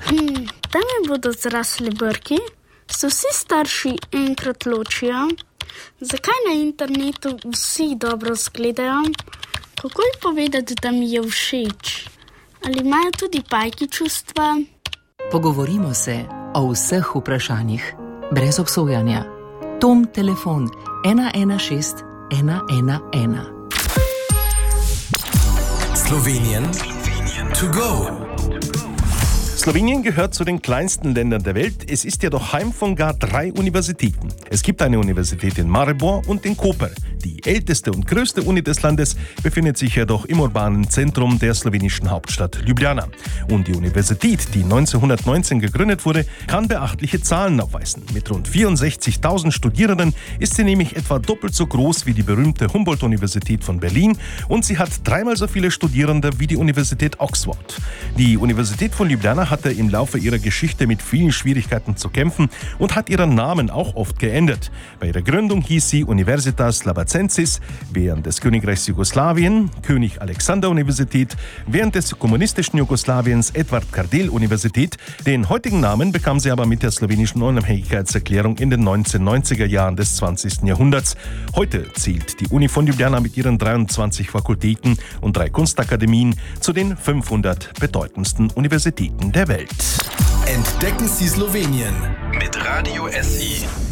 Da mi bodo zrasli brki, se vsi starši enkrat ločijo, zakaj na internetu vsi dobro izgledajo, kako ji povedati, da mi je všeč, ali imajo tudi pajki čustva? Pogovorimo se o vseh vprašanjih, brez obsojanja. Tom telefon 116 111. Slowenien to go. Slowenien gehört zu den kleinsten Ländern der Welt. Es ist jedoch Heim von gar 3 Universitäten. Es gibt eine Universität in Maribor und in Koper. Die älteste und größte Uni des Landes befindet sich jedoch im urbanen Zentrum der slowenischen Hauptstadt Ljubljana. Und die Universität, die 1919 gegründet wurde, kann beachtliche Zahlen aufweisen. Mit rund 64.000 Studierenden ist sie nämlich etwa doppelt so groß wie die berühmte Humboldt-Universität von Berlin und sie hat 3-mal so viele Studierende wie die Universität Oxford. Die Universität von Ljubljana hatte im Laufe ihrer Geschichte mit vielen Schwierigkeiten zu kämpfen und hat ihren Namen auch oft geändert. Bei ihrer Gründung hieß sie Universitas Labacensis, während des Königreichs Jugoslawien König Alexander Universität, während des kommunistischen Jugoslawiens Edvard Kardelj Universität. Den heutigen Namen bekam sie aber mit der slowenischen Unabhängigkeitserklärung in den 1990er Jahren des 20. Jahrhunderts. Heute zählt die Uni von Ljubljana mit ihren 23 Fakultäten und 3 Kunstakademien zu den 500 bedeutendsten Universitäten der Welt. Entdecken Sie Slowenien mit Radio SI.